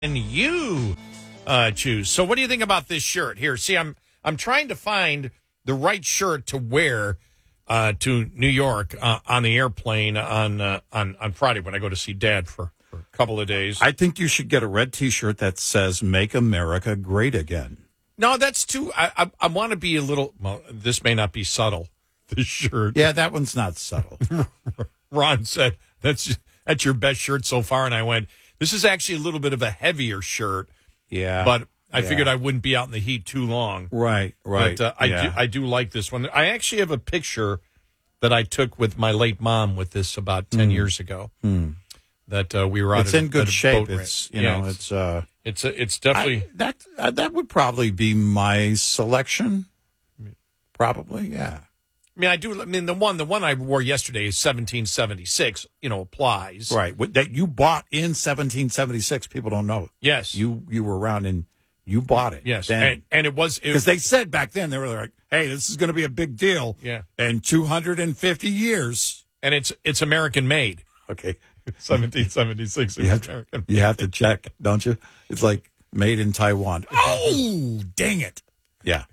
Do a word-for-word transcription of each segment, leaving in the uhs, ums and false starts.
And you uh, choose. So, what do you think about this shirt here? See, I'm I'm trying to find the right shirt to wear uh, to New York uh, on the airplane on uh, on on Friday when I go to see Dad for, for a couple of days. I think you should get a red T-shirt that says "Make America Great Again." No, that's too. I I, I want to be a little. Well, this may not be subtle. This shirt. Yeah, that one's not subtle. Ron said that's that's your best shirt so far, and I went. This is actually a little bit of a heavier shirt. Yeah, but I yeah. figured I wouldn't be out in the heat too long. Right, right. But uh, I yeah. do I do like this one. I actually have a picture that I took with my late mom with this about ten mm. years ago. Mm. That uh, we were out. It's at in a, good at a shape. boat It's ramp. you Yeah, know it's it's uh it's a, it's definitely I, that uh, that would probably be my selection. Probably, yeah. I mean, I do. I mean, the one the one I wore yesterday is seventeen seventy-six. You know, applies Right. That you bought in seventeen seventy-six. People don't know. Yes, You you were around and you bought it. Yes, then. and, and it was Because they said back then, they were like, hey, this is going to be a big deal. Yeah. In two hundred fifty years. and it's it's American made. Okay. seventeen seventy-six You have, to, you have to check, don't you? It's like made in Taiwan. Oh, dang it. Yeah.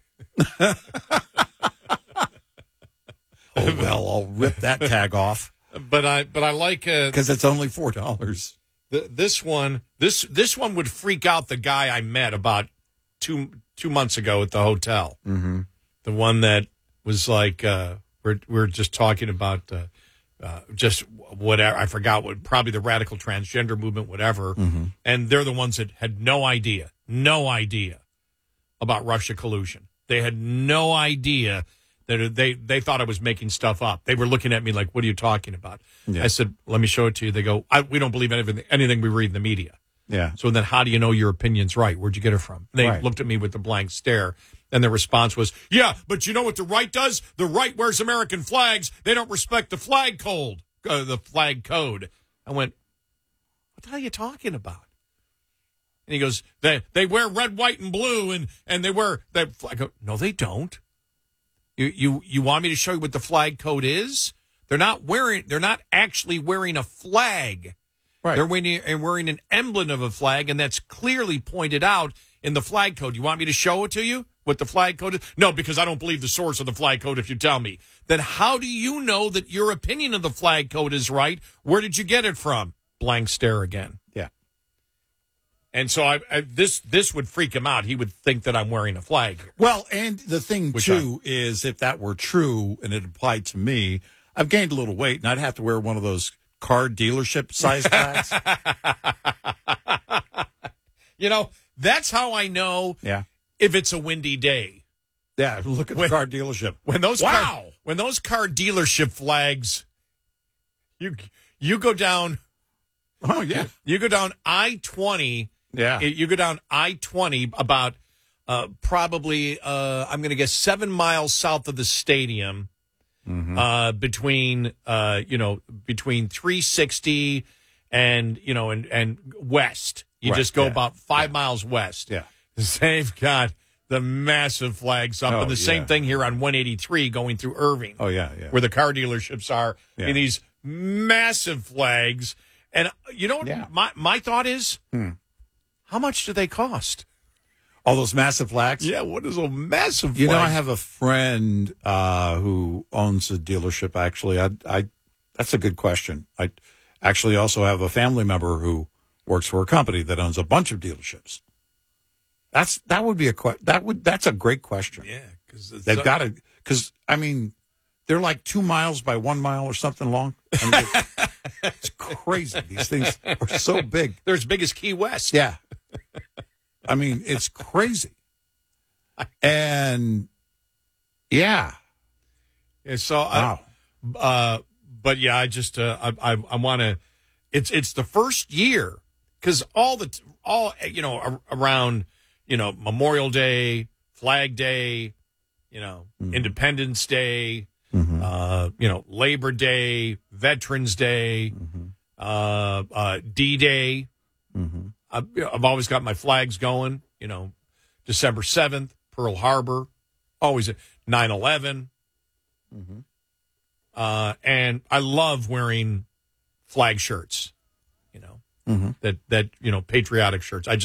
Oh, well, I'll rip that tag off. But I but I like because uh, it's only four dollars. This one, this this one would freak out the guy I met about two two months ago at the hotel. Mm-hmm. The one that was like uh, we're we're just talking about uh, uh, just whatever. I forgot what, probably the radical transgender movement, whatever. Mm-hmm. And they're the ones that had no idea, no idea about Russia collusion. They had no idea. That they they thought I was making stuff up. They were looking at me like, "What are you talking about?" Yeah. I said, "Let me show it to you." They go, I, "We don't believe anything anything we read in the media." Yeah. So then, how do you know your opinion's right? Where'd you get it from? They right. looked at me with a blank stare, and their response was, "Yeah, but you know what the right does? The right wears American flags. They don't respect the flag code. Uh, the flag code." I went, "What the hell are you talking about?" And he goes, "They they wear red, white, and blue, and and they wear that flag." I go, "No, they don't." You, you you want me to show you what the flag code is? They're not wearing. They're not actually wearing a flag. Right. They're wearing, wearing an emblem of a flag, and that's clearly pointed out in the flag code. You want me to show it to you? What the flag code is? No, because I don't believe the source of the flag code. If you tell me, then how do you know that your opinion of the flag code is right? Where did you get it from? Blank stare again. Yeah. And so I, I, this this would freak him out. He would think that I'm wearing a flag. Well, and the thing, Which too, I, is if that were true and it applied to me, I've gained a little weight, and I'd have to wear one of those car dealership size flags. You know, that's how I know yeah. if it's a windy day. Yeah, look at when, the car dealership. When those wow. car, when those car dealership flags, you you go down. Oh, yeah. You, you go down I twenty. Yeah. You go down I twenty about uh, probably, uh, I'm going to guess, seven miles south of the stadium, mm-hmm. uh, between, uh, you know, between three sixty and, you know, and, and west. You right. just go yeah. about five yeah. miles west. Yeah. They've got the massive flags up. Oh, and the same yeah. thing here on one eighty-three going through Irving. Oh, yeah, yeah. Where the car dealerships are. Yeah. And these massive flags. And you know what yeah. my, my thought is? Hmm. How much do they cost? All those massive flags? Yeah, what is a massive flag? You know, I have a friend uh, who owns a dealership, actually. I, I, that's a good question. I actually also have a family member who works for a company that owns a bunch of dealerships. That's that would be a que- that would that's a great question. Yeah, because they've got to because I mean they're like two miles by one mile or something long. I mean, it's crazy. These things are so big. They're as big as Key West. Yeah. I mean, it's crazy. And, yeah. yeah so, wow. I, uh, but, yeah, I just, uh, I, I, I want to, it's it's the first year, because all the, all, you know, around, you know, Memorial Day, Flag Day, you know, mm-hmm. Independence Day, mm-hmm. uh, you know, Labor Day, Veterans Day, mm-hmm. uh, uh, D-Day. Mm-hmm. I've, I've always got my flags going, you know, December seventh, Pearl Harbor, always nine eleven. Mm-hmm. Uh, and I love wearing flag shirts, you know, mm-hmm. that, that, you know, patriotic shirts. I just,